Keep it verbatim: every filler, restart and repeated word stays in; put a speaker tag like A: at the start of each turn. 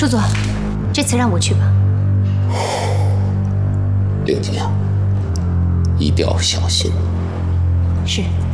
A: 舒总，这次让我去吧。
B: 令姐，一定要小心。
A: 是。